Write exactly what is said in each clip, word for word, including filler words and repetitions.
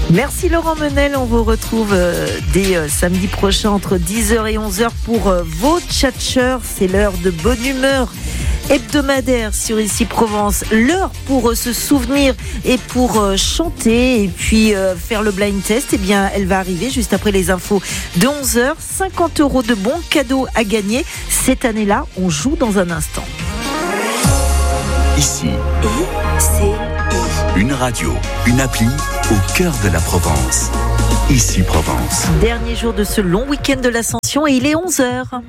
Merci Laurent Menel, on vous retrouve euh, dès euh, samedi prochain entre dix heures et onze heures pour euh, vos tchatcheurs. C'est l'heure de bonne humeur hebdomadaire sur Ici Provence. L'heure pour euh, se souvenir et pour euh, chanter et puis euh, faire le blind test, eh bien, elle va arriver juste après les infos de onze heures. cinquante euros de bons cadeaux à gagner. Cette année-là, on joue dans un instant. Ici, I C I. Une radio, une appli au cœur de la Provence. Ici Provence. Dernier jour de ce long week-end de l'Ascension et il est onze heures.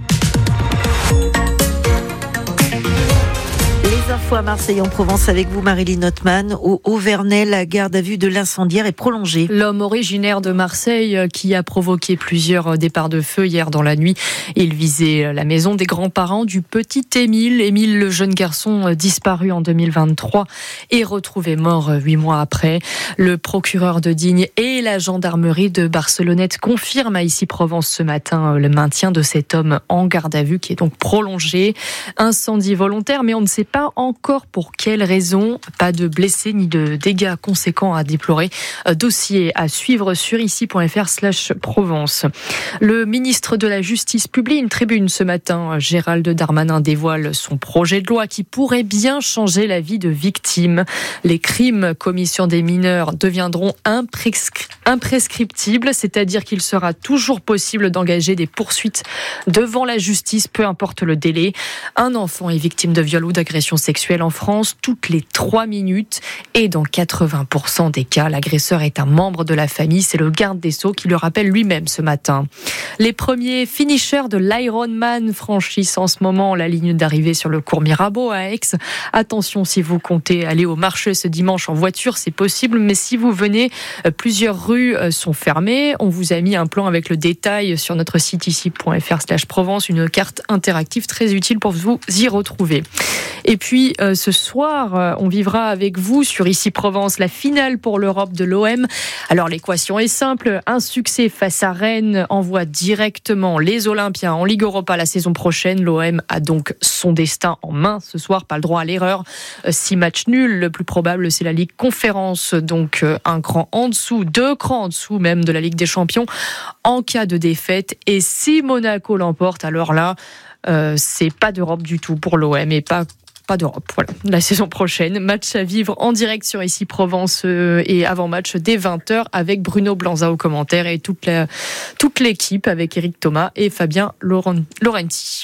Les infos à Marseille en Provence avec vous Marilyn Notman. Au Auvernais, la garde à vue de l'incendiaire est prolongée. L'homme originaire de Marseille qui a provoqué plusieurs départs de feu hier dans la nuit. Il visait la maison des grands-parents du petit Émile. Émile, le jeune garçon disparu en deux mille vingt-trois et retrouvé mort huit mois après. Le procureur de Digne et la gendarmerie de Barcelonnette confirment à Ici Provence ce matin le maintien de cet homme en garde à vue qui est donc prolongé. Incendie volontaire, mais on ne sait pas encore pour quelles raisons. Pas de blessés ni de dégâts conséquents à déplorer. Dossier à suivre sur ici.fr slash Provence. Le ministre de la Justice publie une tribune ce matin. Gérald Darmanin dévoile son projet de loi qui pourrait bien changer la vie de victimes. Les crimes commis sur des mineurs deviendront imprescri- imprescriptibles, c'est-à-dire qu'il sera toujours possible d'engager des poursuites devant la justice, peu importe le délai. Un enfant est victime de viol ou d'agression sexuelle en France toutes les trois minutes et dans quatre-vingts pour cent des cas, l'agresseur est un membre de la famille. C'est le garde des Sceaux qui le rappelle lui-même ce matin. Les premiers finishers de l'Ironman franchissent en ce moment la ligne d'arrivée sur le cours Mirabeau à Aix. Attention, si vous comptez aller au marché ce dimanche en voiture, c'est possible, mais si vous venez, plusieurs rues sont fermées. On vous a mis un plan avec le détail sur notre site ici.fr slash Provence, une carte interactive très utile pour vous y retrouver. Et puis euh, ce soir, euh, on vivra avec vous sur Ici Provence la finale pour l'Europe de l'O M. Alors l'équation est simple, un succès face à Rennes envoie directement les Olympiens en Ligue Europa la saison prochaine. L'O M a donc son destin en main ce soir, pas le droit à l'erreur. Euh, six matchs nuls, le plus probable c'est la Ligue Conférence, donc euh, un cran en dessous, deux crans en dessous même de la Ligue des Champions en cas de défaite. Et si Monaco l'emporte, alors là, euh, c'est pas d'Europe du tout pour l'O M et pas Pas d'Europe, voilà. La saison prochaine, match à vivre en direct sur Ici Provence euh, et avant-match dès vingt heures avec Bruno Blanza au commentaire et toute, la, toute l'équipe avec Eric Thomas et Fabien Laurenti.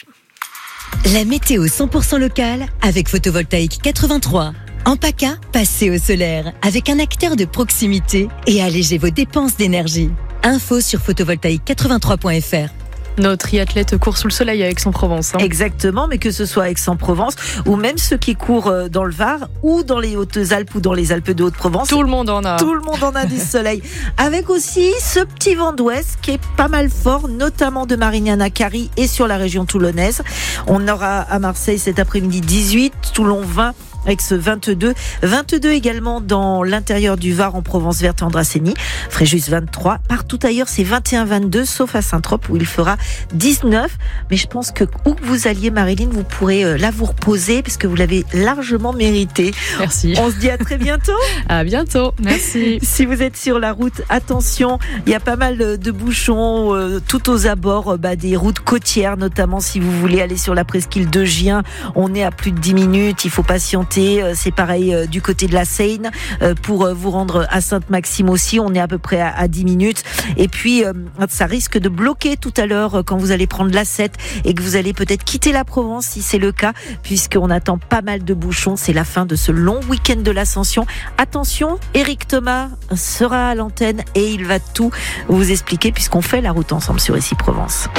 La météo cent pour cent locale avec Photovoltaïque quatre-vingt-trois. En PACA, passez au solaire avec un acteur de proximité et allégez vos dépenses d'énergie. Info sur photovoltaïque quatre-vingt-trois point f r. Notre triathlète court sous le soleil à Aix-en-Provence. Hein. Exactement, mais que ce soit à Aix-en-Provence ou même ceux qui courent dans le Var ou dans les Hautes-Alpes ou dans les Alpes de Haute-Provence. Tout le monde en a. Tout le monde en a du soleil. Avec aussi ce petit vent d'ouest qui est pas mal fort, notamment de Marignane-Carry et sur la région toulonnaise. On aura à Marseille cet après-midi dix-huit, Toulon vingt, Aix vingt-deux, vingt-deux également dans l'intérieur du Var en Provence verte Andrasseni, Fréjus vingt-trois, partout ailleurs c'est vingt et un vingt-deux sauf à Saint-Trope où il fera dix-neuf, mais je pense que où que vous alliez Marilyn, vous pourrez là vous reposer parce que vous l'avez largement mérité. Merci. On se dit à très bientôt. À bientôt, merci. Si vous êtes sur la route, attention, il y a pas mal de bouchons euh, tout aux abords euh, bah, des routes côtières, notamment si vous voulez aller sur la presqu'île de Gien, on est à plus de dix minutes, il faut patienter. C'est pareil du côté de la Seine pour vous rendre à Sainte-Maxime aussi, on est à peu près à dix minutes et puis ça risque de bloquer tout à l'heure quand vous allez prendre l'A sept et que vous allez peut-être quitter la Provence si c'est le cas puisqu'on attend pas mal de bouchons, c'est la fin de ce long week-end de l'Ascension. Attention, Eric Thomas sera à l'antenne et il va tout vous expliquer puisqu'on fait la route ensemble sur Ici Provence.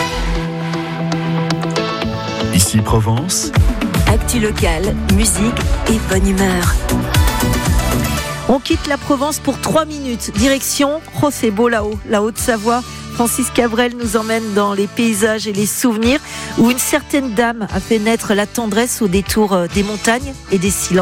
Ici Provence. Actu locale, musique et bonne humeur. On quitte la Provence pour trois minutes. Direction, oh c'est beau là-haut, la Haute-Savoie. Francis Cabrel nous emmène dans les paysages et les souvenirs où une certaine dame a fait naître la tendresse au détour des montagnes et des silences.